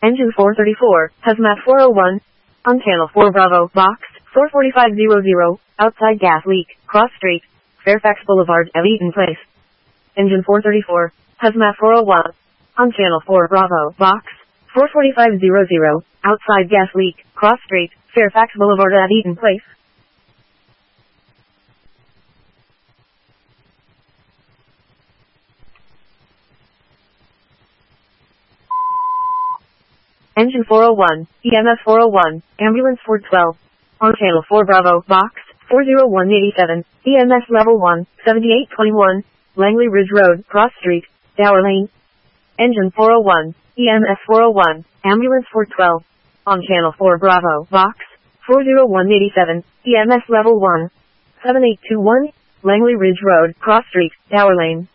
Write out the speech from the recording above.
Engine 434, Hazmat 401. On channel 4 Bravo, box 44500, outside gas leak, cross street, Fairfax Boulevard, at Eaton Place. Engine 434, Hazmat 401. On channel 4 Bravo, box 44500, outside gas leak, cross street, Fairfax Boulevard at Eaton Place. Engine 401, EMS 401, Ambulance 412. On channel 4 Bravo, box 40187, EMS level 1, 7821, Langley Ridge Road, Cross Street, Dower Lane. Engine 401, EMS 401, Ambulance 412. On channel 4 Bravo, box 40187, EMS level 1, 7821, Langley Ridge Road, Cross Street, Dower Lane.